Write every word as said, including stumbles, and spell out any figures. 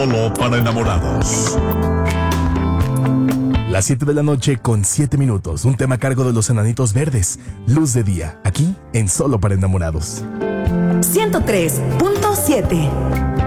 Solo para enamorados. Las siete de la noche con siete minutos. Un tema a cargo de los Enanitos Verdes. Luz de día, aquí en Solo para enamorados. ciento tres punto siete